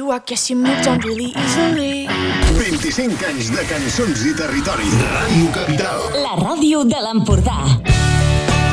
I guess you moved on really easily. 25 anys de cançons i territori. Ràdio Capital. La ràdio de l'Empordà.